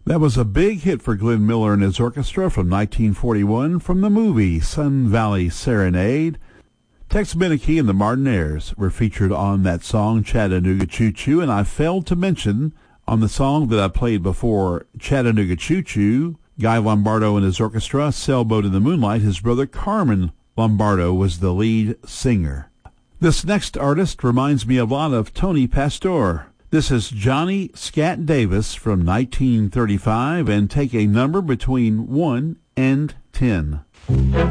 That was a big hit for Glenn Miller and his orchestra from 1941 from the movie Sun Valley Serenade. Tex Beneke and the Martinaires were featured on that song, Chattanooga Choo Choo, and I failed to mention on the song that I played before, Chattanooga Choo Choo, Guy Lombardo and his orchestra, Sailboat in the Moonlight, his brother Carmen Lombardo was the lead singer. This next artist reminds me a lot of Tony Pastor. This is Johnny Scat Davis from 1935, and take a number between 1 and 10.